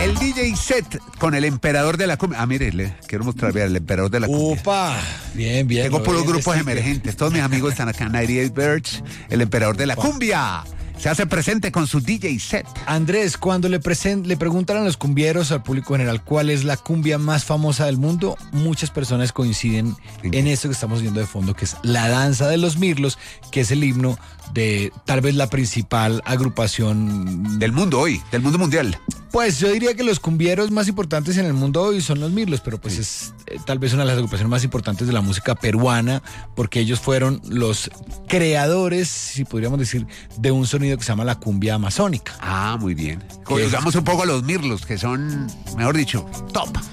El DJ set con el emperador de la cumbia. Ah, mire, le quiero mostrar, vea, el emperador de la cumbia. Upa, bien, bien. Tengo por los grupos sticker. emergentes. Todos mis amigos están acá. 98 Birds, el emperador de la cumbia. Se hace presente con su DJ set. Andrés, cuando le preguntan a los cumbieros, al público general, cuál es la cumbia más famosa del mundo, muchas personas coinciden en esto que estamos viendo de fondo, que es la danza de los mirlos, que es el himno de tal vez la principal agrupación Del mundo hoy, del mundo mundial. Pues yo diría que los cumbieros más importantes en el mundo hoy son los mirlos, pero pues es tal vez una de las agrupaciones más importantes de la música peruana, porque ellos fueron los creadores, si podríamos decir, de un sonido que se llama la cumbia amazónica. Ah, muy bien. Conozcamos un poco a los mirlos, que son, mejor dicho, top.